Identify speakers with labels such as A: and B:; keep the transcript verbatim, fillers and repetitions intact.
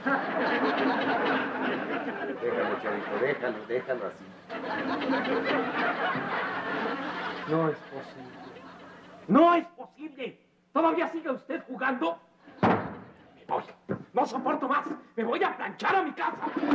A: Déjalo, Chavito, déjalo, déjalo así. No es posible. ¡No es posible! ¿Todavía sigue usted jugando? Me voy. No soporto más. Me voy a planchar a mi casa.